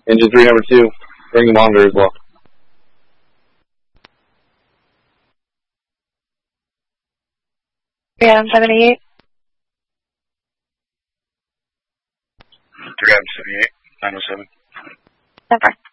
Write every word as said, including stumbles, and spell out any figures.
Engine three, number two. Bring the monitor as well. three Adam seventy-eight. three Adam seventy-eight, nine oh seven. Never.